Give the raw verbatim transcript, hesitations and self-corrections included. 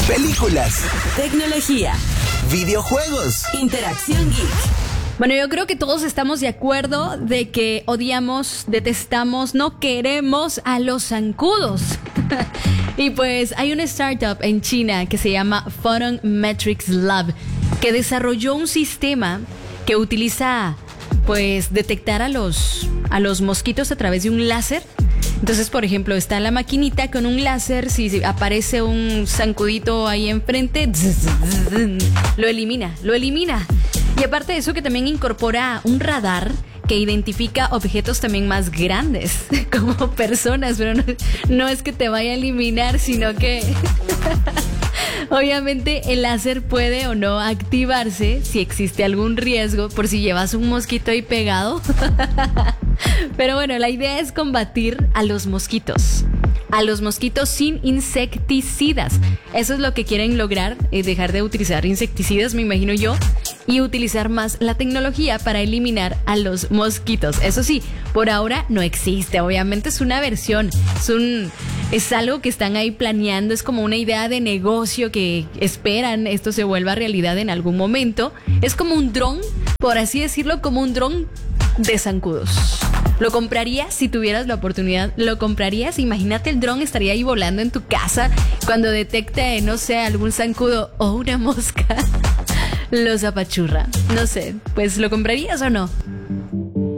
películas, tecnología, videojuegos, interacción geek. Bueno, yo creo que todos estamos de acuerdo de que odiamos, detestamos, no queremos a los zancudos. Y pues hay una startup en China que se llama Photon Metrics Lab que desarrolló un sistema que utiliza pues detectar a los, a los mosquitos a través de un láser. Entonces, por ejemplo, está la maquinita con un láser, si aparece un zancudito ahí enfrente, lo elimina, lo elimina. Y aparte de eso, que también incorpora un radar que identifica objetos también más grandes, como personas, pero no, no es que te vaya a eliminar, sino que obviamente el láser puede o no activarse si existe algún riesgo, por si llevas un mosquito ahí pegado. Pero bueno, la idea es combatir a los mosquitos. A los mosquitos sin insecticidas. Eso es lo que quieren lograr, eh, dejar de utilizar insecticidas, me imagino yo, y utilizar más la tecnología para eliminar a los mosquitos. Eso sí, por ahora no existe, obviamente es una versión, es un es algo que están ahí planeando, es como una idea de negocio que esperan esto se vuelva realidad en algún momento. Es como un dron, por así decirlo, como un dron de zancudos. ¿Lo comprarías si tuvieras la oportunidad? ¿Lo comprarías? Imagínate, el dron estaría ahí volando en tu casa cuando detecte, no sé, algún zancudo o una mosca. Los apachurra. No sé, pues ¿lo comprarías o no?